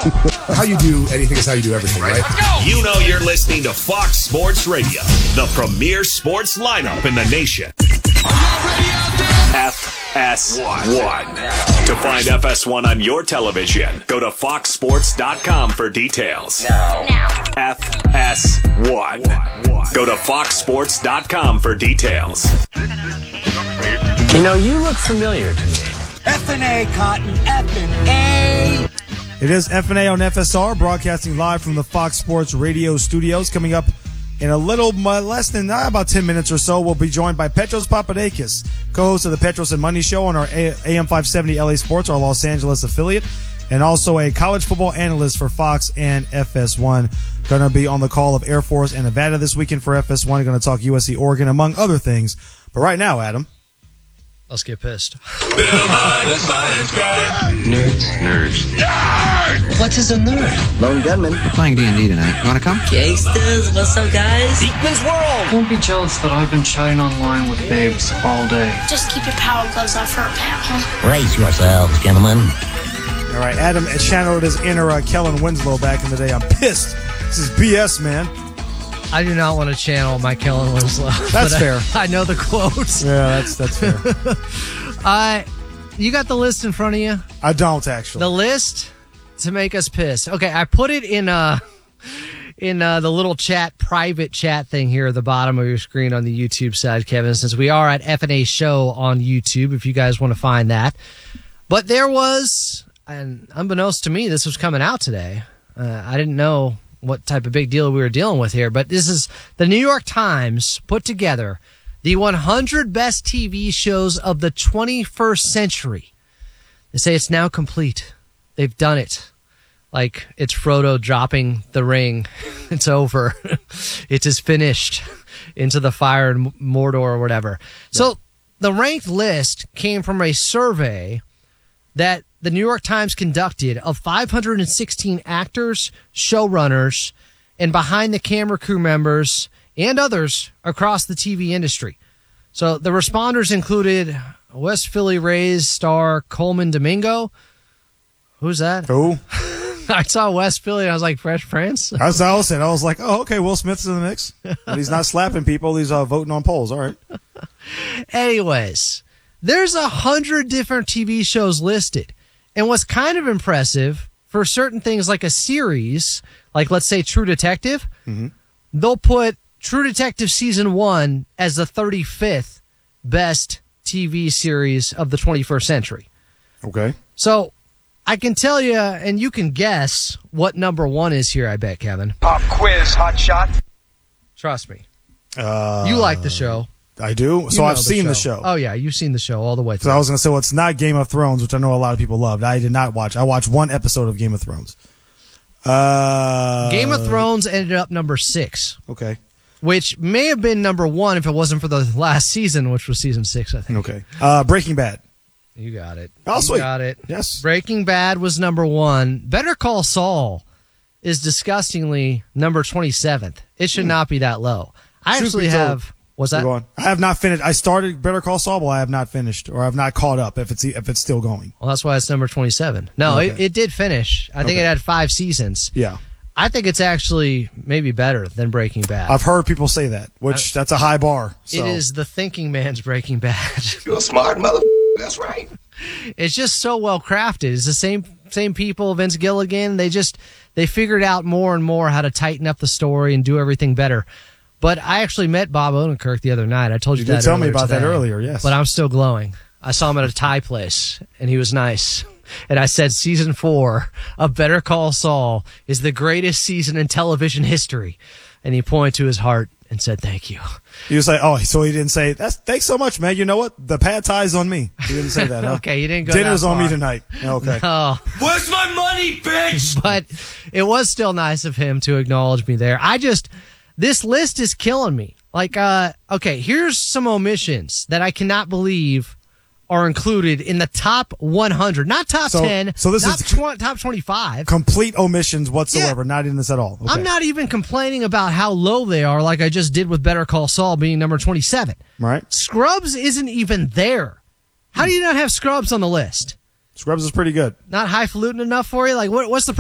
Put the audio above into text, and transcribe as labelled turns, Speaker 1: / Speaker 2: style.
Speaker 1: How you do anything is how you do everything, right?
Speaker 2: You know you're listening to Fox Sports Radio, the premier sports lineup in the nation. FS1. To find FS1 on your television, go to foxsports.com for details. FS1. Go to foxsports.com for details.
Speaker 3: You know, you look familiar to me.
Speaker 4: F&A, Cotton, F&A.
Speaker 5: It is F&A on FSR, broadcasting live from the Fox Sports Radio studios. Coming up in a little less than about 10 minutes or so, we'll be joined by Petros Papadakis, co-host of the Petros and Money Show on our AM 570 LA Sports, our Los Angeles affiliate, and also a college football analyst for Fox and FS1. Going to be on the call of Air Force and Nevada this weekend for FS1. Going to talk USC, Oregon, among other things. But right now, Adam.
Speaker 6: Let's get pissed.
Speaker 3: Nerds.
Speaker 4: What is a nerd?
Speaker 7: Lone gunman.
Speaker 8: We're playing D&D tonight. You want to come?
Speaker 4: Gangsters, what's up, guys?
Speaker 2: Beekman's World.
Speaker 9: Don't be jealous that I've been chatting online with babes all day.
Speaker 10: Just keep your power gloves off for a pal, huh?
Speaker 7: Brace yourselves, gentlemen.
Speaker 5: All right, Adam channeled his inner Kellen Winslow back in the day. I'm pissed. This is BS, man.
Speaker 6: I do not want to channel my Kellen Winslow.
Speaker 5: That's fair.
Speaker 6: I know the quotes.
Speaker 5: Yeah, that's fair.
Speaker 6: You got the list in front of you?
Speaker 5: I don't, actually.
Speaker 6: The list to make us pissed. Okay, I put it in the little private chat thing here at the bottom of your screen on the YouTube side, Kevin, since we are at F&A Show on YouTube, if you guys want to find that. But there was, and unbeknownst to me, this was coming out today. I didn't know what type of big deal we were dealing with here, but this is the New York Times put together the 100 best TV shows of the 21st century. They say it's now complete. They've done it. Like it's Frodo dropping the ring. It's over. It is finished. Into the fire in Mordor or whatever. So the ranked list came from a survey that the New York Times conducted of 516 actors, showrunners, and behind-the-camera crew members and others across the TV industry. So the responders included West Philly Rays star Coleman Domingo. Who's that?
Speaker 5: Who?
Speaker 6: I saw West Philly and I was like, Fresh Prince?
Speaker 5: That's what I was saying. I was like, oh, okay, Will Smith's in the mix. And he's not slapping people. He's voting on polls. All right.
Speaker 6: Anyways, there's 100 different TV shows listed. And what's kind of impressive, for certain things like a series, like let's say True Detective, they'll put True Detective Season 1 as the 35th best TV series of the 21st century.
Speaker 5: Okay.
Speaker 6: So I can tell you, and you can guess what number 1 is here, I bet, Kevin.
Speaker 4: Pop quiz, hot shot.
Speaker 6: Trust me. You like the show.
Speaker 5: I do. So I've seen the show.
Speaker 6: Oh, yeah. You've seen the show all the way through.
Speaker 5: So I was going to say, well, it's not Game of Thrones, which I know a lot of people loved. I did not watch. I watched one episode of Game of Thrones.
Speaker 6: Game of Thrones ended up number 6.
Speaker 5: Okay.
Speaker 6: Which may have been number 1 if it wasn't for the last season, which was season 6, I think.
Speaker 5: Okay. Breaking Bad.
Speaker 6: You got it.
Speaker 5: Oh, sweet.
Speaker 6: You got it.
Speaker 5: Yes.
Speaker 6: Breaking Bad was number 1. Better Call Saul is disgustingly number 27th. It should not be that low. I actually have... Was that?
Speaker 5: I have not finished. I started Better Call Saul, but I have not finished, or I have not caught up if it's still going.
Speaker 6: Well, that's why it's number 27. No,
Speaker 5: okay.
Speaker 6: it did finish. I think it had 5 seasons.
Speaker 5: Yeah.
Speaker 6: I think it's actually maybe better than Breaking Bad.
Speaker 5: I've heard people say that, which that's a high bar. So.
Speaker 6: It is the thinking man's Breaking Bad.
Speaker 1: You're a smart mother. That's right.
Speaker 6: It's just so well crafted. It's the same people, Vince Gilligan. They figured out more and more how to tighten up the story and do everything better. But I actually met Bob Odenkirk the other night. I told you that.
Speaker 5: You did tell me about
Speaker 6: today.
Speaker 5: that earlier, yes.
Speaker 6: But I'm still glowing. I saw him at a Thai place, and he was nice. And I said, Season 4 of Better Call Saul is the greatest season in television history. And he pointed to his heart and said, thank you.
Speaker 5: He was like, oh, so he didn't say, thanks so much, man. You know what? The pad thie's on me. He didn't say that, huh?
Speaker 6: Okay, you didn't go
Speaker 5: Dinner's
Speaker 6: that far.
Speaker 5: on me tonight. Okay.
Speaker 6: No.
Speaker 2: Where's my money, bitch?
Speaker 6: But it was still nice of him to acknowledge me there. This list is killing me. Like, okay, here's some omissions that I cannot believe are included in the top 100, not top 10,
Speaker 5: so this
Speaker 6: not
Speaker 5: is
Speaker 6: top 25.
Speaker 5: Complete omissions whatsoever, not in this at all. Okay.
Speaker 6: I'm not even complaining about how low they are like I just did with Better Call Saul being number 27.
Speaker 5: Right.
Speaker 6: Scrubs isn't even there. How do you not have Scrubs on the list?
Speaker 5: Scrubs is pretty good.
Speaker 6: Not highfalutin enough for you? Like, what's the